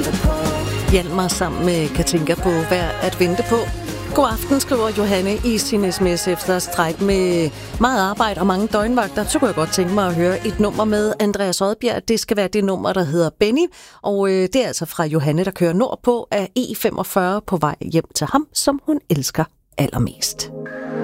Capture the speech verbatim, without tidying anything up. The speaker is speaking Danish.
Hjalmar sammen med Katinka på Værd at vente på. God aften, skriver Johanne i sin sms efter stræk med meget arbejde og mange døgnvagter. Så kunne jeg godt tænke mig at høre et nummer med Andreas Odbjerg. Det skal være det nummer, der hedder Benny. Og øh, det er altså fra Johanne, der kører nordpå af E femogfyrre på vej hjem til ham, som hun elsker allermest.